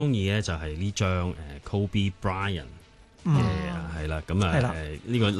中意咧就係呢張Kobe Bryant 嘅係啦，咁呢個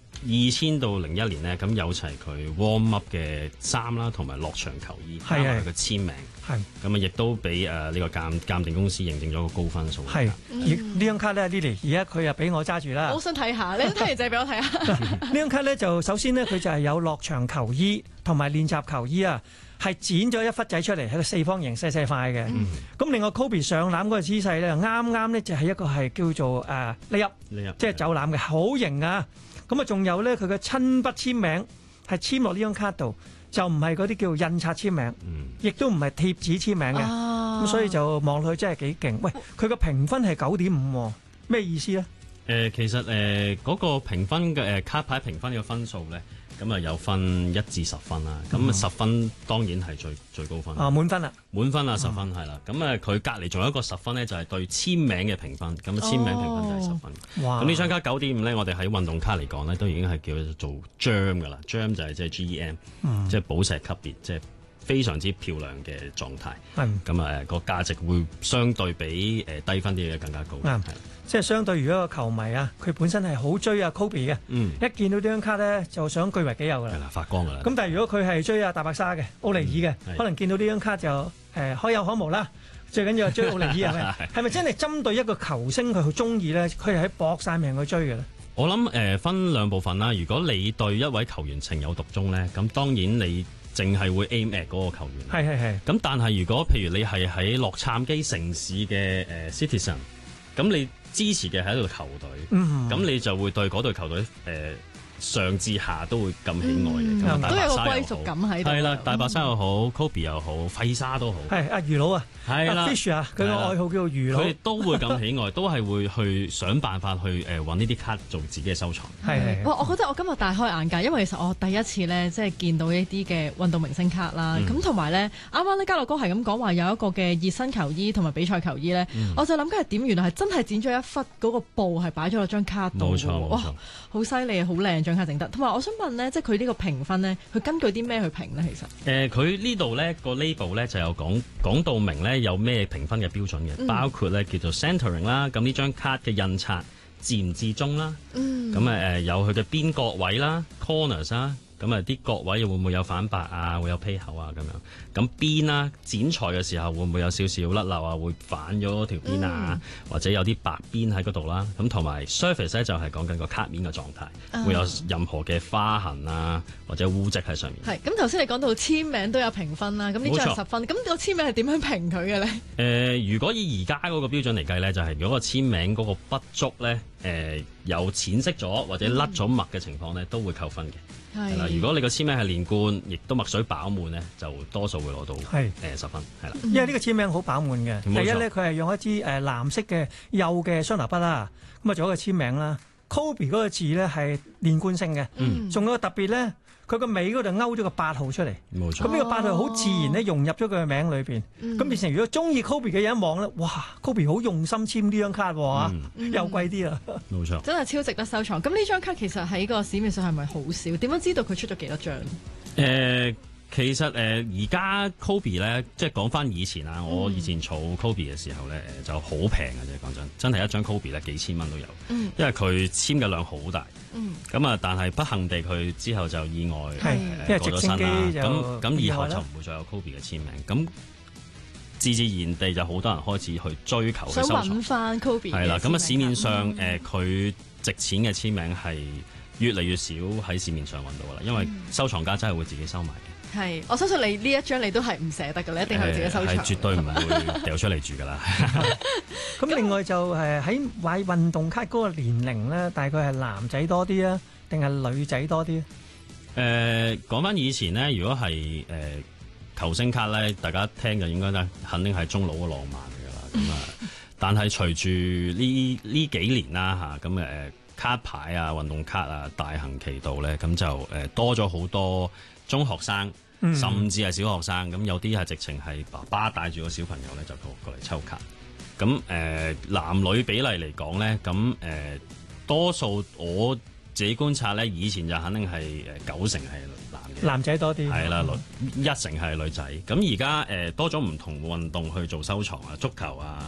2000到01年咧，咁有齊佢 warm up 嘅衫啦，同埋落場球衣，加埋佢嘅簽名，咁亦都俾呢個鑑定公司認證咗個高分數。 係，呢張卡咧 Lily， 而家佢又俾我揸住啦。 我想睇下，你睇完就俾我睇下。 呢張卡咧就首先咧佢就係有落場球衣同埋練習球衣啊。係剪咗一忽仔出嚟，係個四方形細細塊嘅。咁另外 Kobe 上籃嗰個姿勢咧，啱啱咧就係一個係叫做layup，即係走籃嘅，好型啊！咁啊，仲有咧佢嘅親筆簽名係簽落呢張卡度，就唔係嗰啲叫印刷簽名，亦都唔係貼紙簽名嘅。咁所以就望落去真係幾勁。喂，佢個評分係9.5，咩意思咧？ 其實嗰個評分嘅卡牌評分嘅分數咧。咁啊有分1至10分啦，咁10分當然係最高分。 滿分啦， 滿分啦，10分係啦。咁佢隔離仲有一個10分咧，就係對簽名嘅評分。咁簽名評分就係10分。咁呢張卡9.5咧，我哋喺運動卡嚟講咧，都已經係叫做 gem 噶啦。gem 就係即係 GEM，即係寶石級別，即係非常之漂亮嘅狀態。咁個價值會相對比低分啲嘅更加高。 即係相對，如果個球迷啊，佢本身係好追阿 Kobe 嘅，一見到呢張卡咧就想據為己有㗎啦， 發光㗎啦。 咁但係如果佢係追阿大白鯊嘅奧尼爾嘅，可能見到呢張卡就可有可無啦。最緊要係追奧尼爾係咪？係咪真係針對一個球星佢好中意咧？佢係喺搏晒命去追嘅咧？ 我諗分兩部分啦。如果你對一位球員情有獨鍾咧，咁當然你淨係會 aim at 嗰個球員。係。咁但係如果譬如你係喺洛杉磯城市嘅citizen，咁你支持嘅係一隊球隊，咁你就會對嗰隊球隊上至下都會咁喜愛嘅， 都有個歸屬感喺度。 係啦，大白鯊又好，Kobe 又好，費沙都好。 係阿魚佬啊， 係啦 ，Fish 啊，佢個愛好叫做魚佬。 佢哋都會咁喜愛，都係會去想辦法去揾呢啲卡做自己嘅收藏。 係。 我覺得我今日大開眼界，因為其實我第一次咧，即係見到一啲嘅運動明星卡啦。咁同埋咧，啱啱咧嘉樂哥係咁講話有一個嘅熱身球衣同埋比賽球衣咧，我就諗緊係點，原來係真係剪咗一忽嗰個布係擺咗落張卡度。 冇錯， 哇，好犀利，好靚張卡整得。同埋我想問咧，即係佢呢個評分咧，佢根據啲咩去評咧？其實佢呢度咧個 label 咧就有講到明咧有咩評分嘅標準嘅，包括咧叫做 centering 啦，咁呢張卡嘅印刷至唔至中啦，咁有佢嘅邊角位啦 corners 啦。咁啲角位會唔會有反白啊？會有披口啊咁樣。咁邊啦，剪裁嘅時候會唔會有少少甩漏啊？會反咗條邊啊，或者有啲白邊喺嗰度啦。咁同埋 surface 咧就係講緊個卡面嘅狀態，會有任何嘅花痕啊或者污跡喺上面。 係。咁頭先你講到簽名都有評分啦，咁呢張係10分。咁個簽名係點樣評佢嘅咧？ 如果以而家嗰個標準嚟計咧，就係如果個簽名嗰個筆觸咧，有淺色咗或者甩咗墨嘅情況咧，都會扣分嘅。係啦，如果你個簽名係連貫，亦都墨水飽滿咧，就多數會攞到10分。係啦， 因為呢個簽名好飽滿嘅。第一咧，佢係用一支藍色嘅幼嘅雙頭筆啦，咁啊做一個簽名啦。Kobe 嗰個字咧係連貫性嘅，仲有個特別咧，佢個尾嗰度勾咗個8號出嚟。冇錯。咁呢個8號好自然咧融入咗佢嘅名裏邊，咁變成如果中意 Kobe 嘅人一望咧，哇 Kobe 好用心簽呢張卡喎，又貴啲啦。 冇錯。 真係超值得收藏。咁呢張卡其實喺個市面上係咪好少？點樣知道佢出咗幾多張？ 其實而家 Kobe 咧，即係講翻以前啊，我以前儲 Kobe 嘅時候咧，就好平嘅啫。講真係一張 Kobe 咧幾千蚊都有，因為佢簽嘅量好大。咁啊，但係不幸地佢之後就意外過咗身啦。咁以後就唔會再有 Kobe 嘅簽名。咁自然地就好多人開始去追求去收藏。 想揾翻 Kobe。係啦，咁啊市面上佢值錢嘅簽名係越嚟越少喺市面上揾到噶啦，因為收藏家真係會自己收埋嘅。 係，我相信你呢一張你都係唔捨得嘅，你一定係自己收藏。 係絕對唔會掉出嚟住㗎啦。 咁另外就喺買運動卡嗰個年齡咧，大概係男仔多啲啊，定係女仔多啲？ 講翻以前咧，如果係球星卡咧，大家聽就應該咧，肯定係中老嘅浪漫嚟㗎啦。咁啊，但係隨住呢幾年啦嚇，咁卡牌啊、運動卡啊大行其道咧，咁就多咗好多中學生。甚至係小學生，咁有啲係直情係爸爸帶住個小朋友咧就過嚟抽卡。咁男女比例嚟講咧，咁多數我自己觀察咧，以前就肯定係9成係男嘅， 男仔多啲。係啦，1成係女仔。咁而家多咗唔同運動去做收藏啊，足球啊、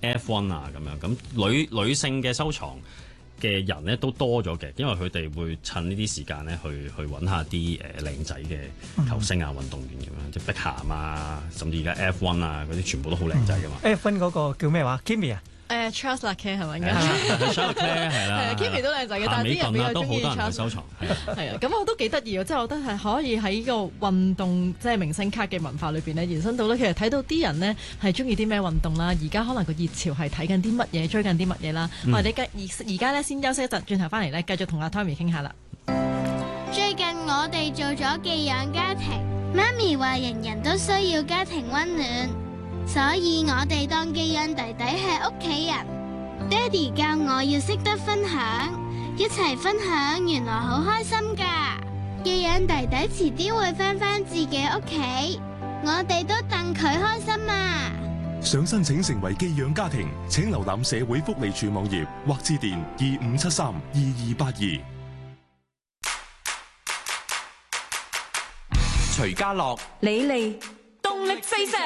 F1 啊咁樣，咁女性嘅收藏嘅人咧都多咗嘅，因為佢哋會趁呢啲時間咧去揾下啲靚仔嘅球星啊、運動員咁樣，即係碧咸啊，甚至而家 F1 啊嗰啲全部都好靚仔噶嘛。 F1 嗰個叫咩話 Kimi 啊？ Charles Leclerc 係咪應該 ？Charles Leclerc 係啦 ，Kimi 都靚仔嘅，但係啲人比較中意 Charles 收藏。 係啊，咁我都幾得意啊！即係我覺得係可以喺個運動即係明星卡嘅文化裏邊咧，延伸到咧，其實睇到啲人呢係中意啲咩運動啦。而家可能個熱潮係睇緊啲乜嘢，追緊啲乜嘢啦。我哋而家咧先休息一陣，轉頭翻嚟咧繼續同阿 Tommy 傾下啦。 最近我哋做咗寄養家庭，媽咪話人人都需要家庭溫暖。所以我哋當寄養弟弟係屋企人，爹哋教我要識得分享，一齊分享原來好開心㗎。寄養弟弟遲啲會返自己屋企，我哋都戥佢開心啊！ 想申請成為寄養家庭，請瀏覽社會福利署網頁或致電25732282。 徐家樂、 李利，動力飛射。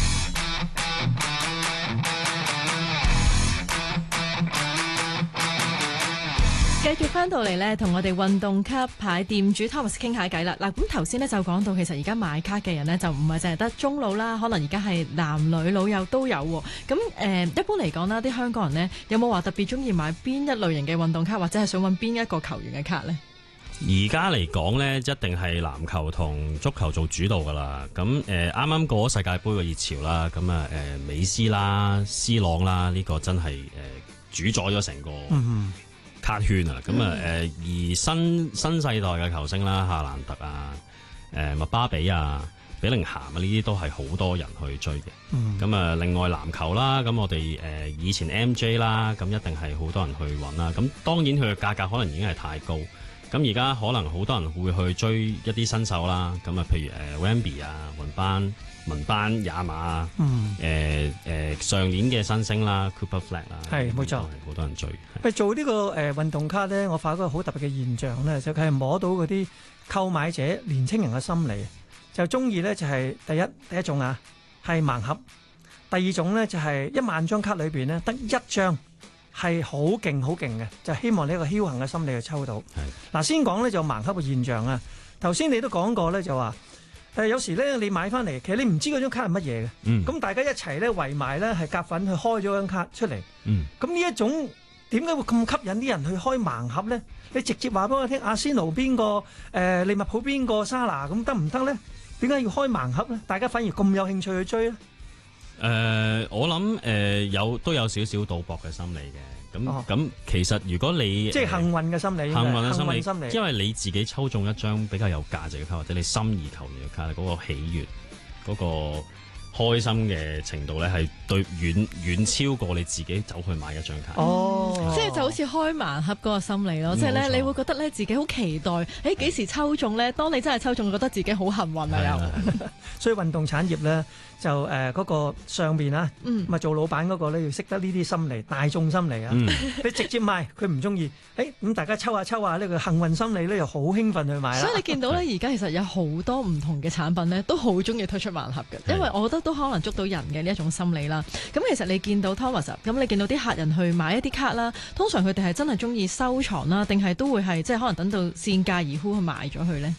繼續翻到嚟咧，同我哋運動卡牌店主 Thomas 傾下偈啦。嗱，咁頭先咧就講到，其實而家買卡嘅人咧就唔係淨係得中老啦，可能而家係男女老幼都有。咁一般嚟講啦，啲香港人呢，有冇話特別中意買邊一類型嘅運動卡，或者係想揾邊一個球員嘅卡呢？ 而家嚟講呢，一定係籃球同足球做主導噶啦。咁啱啱過咗世界盃嘅熱潮啦，咁啊美斯啦、C 朗啦，呢個真係主宰咗成個卡圈啊！咁而新世代嘅球星啦，夏蘭特啊、麥巴比啊、比寧咸啊，呢啲都係好多人去追嘅。咁另外籃球啦，咁我哋以前 MJ 啦，咁一定係好多人去揾啦。咁當然佢嘅價格可能已經係太高。咁而家可能好多人會去追一啲新手啦。咁譬如Wemby 啊、文班也馬啊，上年嘅新星啦 Cooper Flag 啦， 係冇錯， 好多人追。 做呢個運動卡咧，我發覺好特別嘅現象咧，就係摸到嗰啲購買者年青人嘅心理，就中意咧就係第一種啊，係盲盒；第二種咧就係1萬張卡裏邊咧得一張係好勁嘅，就希望你一個僥倖嘅心理去抽到。嗱，先講咧就盲盒嘅現象啊。頭先你都講過咧，就話有時咧你買翻嚟，其實你唔知嗰張卡係乜嘢嘅。咁大家一齊咧圍埋咧係夾粉去開咗張卡出嚟。咁呢一種點解會咁吸引啲人去開盲盒咧？你直接話俾我聽，阿仙奴邊個利物浦邊個沙拿咁得唔得咧？點解要開盲盒咧？大家反而咁有興趣去追咧？ 我諗都有少少賭博嘅心理嘅。咁其實如果你即係幸運嘅心理， 幸運心理，因為你自己抽中一張比較有價值嘅卡，或者你心儀球員嘅卡，嗰個喜悅，嗰個開心嘅程度咧，係對遠超過你自己走去買一張卡。 即係就好似開盲盒嗰個心理咯，即係咧你會覺得咧自己好期待，幾時抽中咧？當你真係抽中，覺得自己好幸運啊！又， 所以運動產業咧就嗰個上邊啊，咁做老闆嗰個咧要識得呢啲心理，大眾心理啊。你直接賣佢唔中意，咁大家抽下呢個幸運心理咧又好興奮去買啦。 所以你見到咧而家其實有好多唔同嘅產品咧都好中意推出盲盒嘅，因為我覺得都可能捉到人嘅呢一種心理啦。咁其實你見到 Thomas 咁，你見到啲客人去買一啲卡啦，通常佢哋係真係中意收藏啦，定係都會係即係可能等到賤價而沽去賣咗佢呢？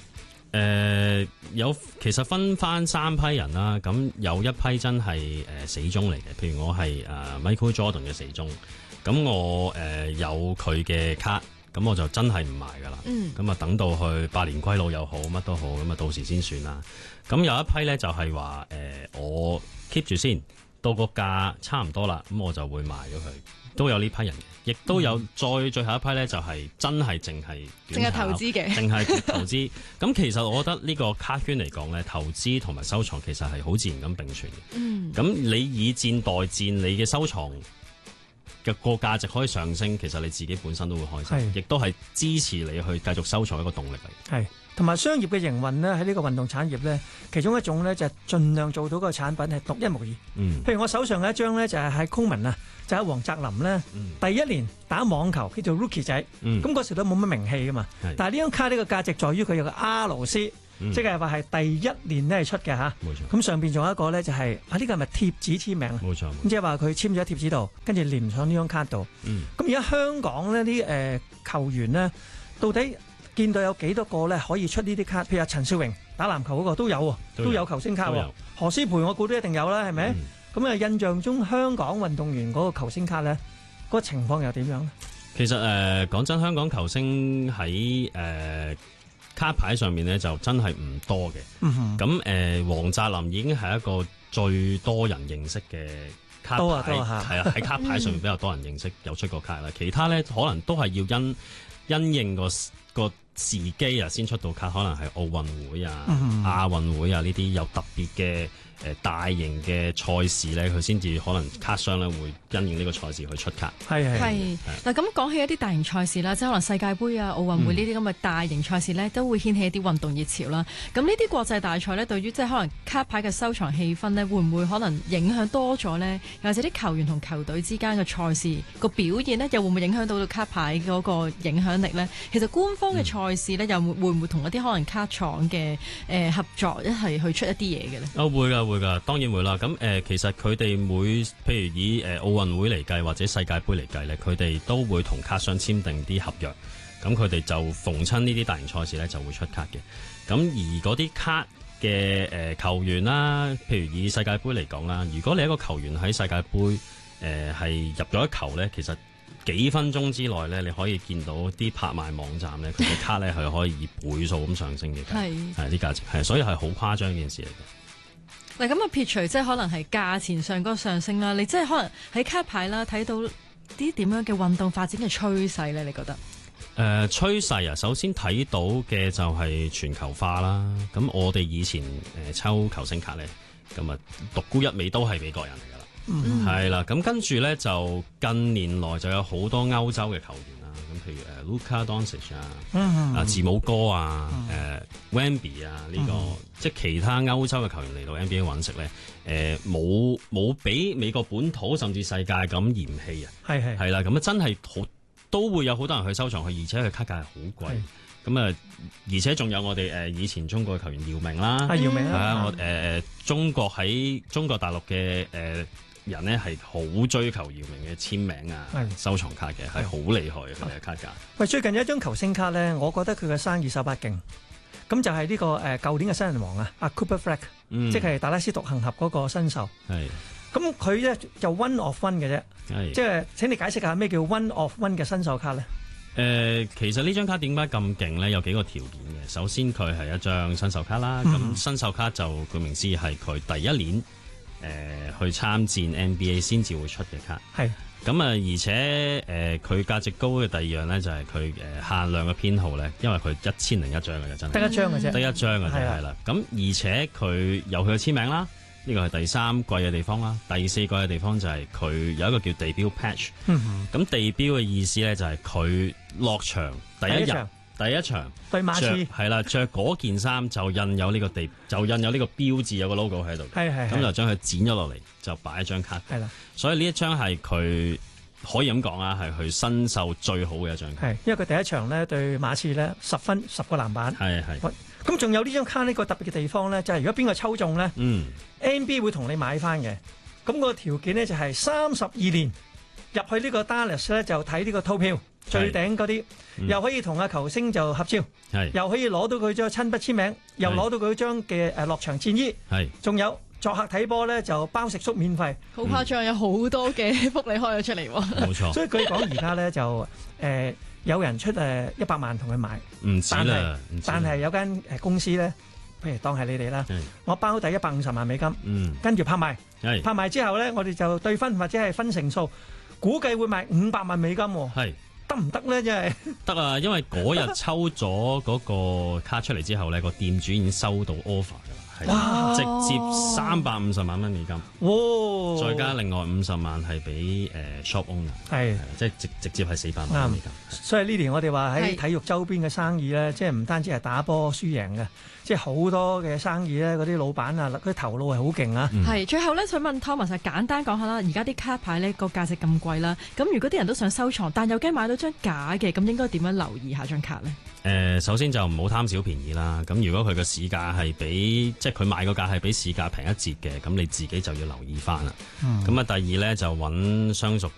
其實分翻3批人啦，咁有一批真係死忠嚟嘅，譬如我係Michael Jordan 嘅死忠，咁我有佢嘅卡，咁我就真係唔賣噶啦，咁等到去百年歸老又好，乜都好，咁到時先算啦。咁有一批咧就係話我 keep 住先，到個價差唔多啦，咁我就會賣咗佢。都有呢批人嘅，亦都有最後一批咧，就係真係淨係投資嘅， 淨係投資。咁其實我覺得呢個卡圈嚟講咧，投資同埋收藏其實係好自然咁並存嘅。咁你以戰代戰，你嘅收藏嘅個價值可以上升，其實你自己本身都會開心，亦都係支持你去繼續收藏一個動力嚟。 係。同埋商業嘅營運咧，喺呢個運動產業咧，其中一種咧就係盡量做到個產品係獨一無二。譬如我手上嘅一張咧，就係喺 Coleman 啊，就係黃澤林咧，第一年打網球叫做 Rookie 仔，咁嗰時都冇乜名氣噶嘛。但係呢張卡呢個價值在於佢有個 R 斯， 即係話係第一年咧係出嘅嚇。 冇錯， 咁上邊仲有一個咧就係呢個係咪貼紙簽名啊？ 冇錯， 咁即係話佢簽咗喺貼紙度，跟住連上呢張卡度。咁而家香港呢啲球員呢，到底見到有幾多個咧可以出呢啲卡？譬如阿陳少榮打籃球嗰個都有喎，都有球星卡喎。何詩蓓我估都一定有啦，係咪？咁印象中香港運動員嗰個球星卡咧，嗰個情況又點樣咧？ 其實講真，香港球星喺卡牌上面咧就真係唔多嘅。咁黃澤林已經係一個最多人認識嘅卡牌，係啊，喺卡牌上面比較多人認識有出過卡啦。其他咧可能都係要因應個時機啊先出到卡，可能係奧運會啊、亞運會啊呢啲有特別嘅大型嘅賽事咧，佢先至可能卡商咧會因應呢個賽事去出卡。 係嗱，咁講起一啲大型賽事啦，即係可能世界盃啊、奧運會呢啲咁嘅大型賽事咧，都會掀起一啲運動熱潮啦。咁呢啲國際大賽咧，對於即係可能卡牌嘅收藏氣氛咧，會唔會可能影響多咗咧？又或者啲球員同球隊之間嘅賽事個表現咧，又會唔會影響到卡牌嗰個影響力咧？其實官方嘅賽事咧，又會唔會同一啲可能卡廠嘅合作一齊去出一啲嘢嘅咧？ 會㗎，當然會啦。咁其實佢哋譬如以奧運會嚟計或者世界盃嚟計咧，佢哋都會同卡商簽訂啲合約。咁佢哋就逢親呢啲大型賽事咧就會出卡嘅。咁而嗰啲卡嘅球員啦，譬如以世界盃嚟講啦，如果你一個球員喺世界盃係入咗一球咧，其實幾分鐘之內咧，你可以見到啲拍賣網站咧，佢嘅卡咧係可以以倍數咁上升嘅，係啲價值係，所以係好誇張一件事嚟嘅。 嗱，咁啊撇除即係可能係價錢上嗰個上升啦，你即係可能喺卡牌啦睇到啲點樣嘅運動發展嘅趨勢咧？你覺得？ 趨勢啊，首先睇到嘅就係全球化啦。咁我哋以前抽球星卡咧，咁啊獨沽一味都係美國人嚟㗎啦，係啦。咁跟住咧就近年來就有好多歐洲嘅球員啦。咁譬如Luka Doncic 啊，字母哥啊，Wemby 啊，呢個即係其他歐洲嘅球員嚟到 NBA 揾食咧，冇俾美國本土甚至世界咁嫌棄啊，係啦。咁啊真係好。都會有好多人去收藏佢，而且佢卡價係好貴。咁啊，而且仲有我哋以前中國嘅球員姚明啦， 姚明啊， 我中國大陸嘅人咧係好追求姚明嘅簽名啊、收藏卡嘅，係好厲害嘅佢哋嘅卡價。 喂，最近有一張球星卡咧，我覺得佢嘅生意手法勁。咁就係呢個舊年嘅新人王啊，阿 Cooper Fleck，即係達拉斯獨行俠嗰個新秀。咁佢咧就 one of one 嘅啫，即係請你解釋下咩叫 one of one 嘅新手卡咧？ 其實呢張卡點解咁勁咧？有幾個條件嘅。首先佢係一張新手卡啦，咁新手卡就顧名思義係佢第一年去參戰 NBA 先至會出嘅卡。咁啊，而且佢價值高嘅第二樣咧就係佢限量嘅編號咧，因為佢1001張嘅啫，真係得一張嘅啫，係啦。咁而且佢有佢嘅簽名啦。呢個係第三貴嘅地方啦，第四貴嘅地方就係佢有一個叫地標 patch。咁地標嘅意思咧就係佢落場第一場對馬刺係啦，着嗰件衫就印有呢個標誌，有個 logo 喺度。咁就將佢剪咗落嚟，就擺一張卡。係啦，所以呢一張係佢可以咁講啊，係佢新秀最好嘅一張卡。係， 因為佢第一場咧對馬刺咧10分10個籃板。係。咁仲有呢張卡呢個特別嘅地方咧，就係如果邊個抽中咧，NBA 會同你買翻嘅。咁個條件咧就係32年入去呢個 Dallas 咧就睇呢個套票最頂嗰啲，又可以同阿球星就合照，又可以攞到佢張親筆簽名，又攞到佢張嘅落場戰衣，仲有作客睇波咧就包食宿免費。 好誇張，有好多嘅福利開咗出嚟喎。 冇錯。 所以據講而家咧就有人出100萬同佢買， 唔止啦。 但係有間公司咧，譬如當係你哋啦，我包底150萬美金，跟住拍賣，拍賣之後咧，我哋就對分或者係分成數，估計會賣500萬美金喎，得唔得咧？真係得啊！因為嗰日抽咗嗰個卡出嚟之後咧，個店主已經收到 offer 㗎啦， 係啦，直接350萬蚊美金， 哇！ 再加另外50萬係俾shop owner， 係即係直接係400萬美金。 所以呢年我哋話喺係體育周邊嘅生意咧，即係唔單止係打波輸贏嘅，即係好多嘅生意咧，嗰啲老闆啊，嗰啲頭腦係好勁啊！ 係最後咧，想問 Thomas 簡單講下啦，而家啲卡牌咧個價值咁貴啦，咁如果啲人都想收藏，但又驚買到張假嘅，咁應該點樣留意下張卡咧？ 首先就唔好貪小便宜啦。咁如果佢個市價係比即係佢賣個價係比市價平一截嘅，咁你自己就要留意翻啦。咁啊，第二呢，就揾相熟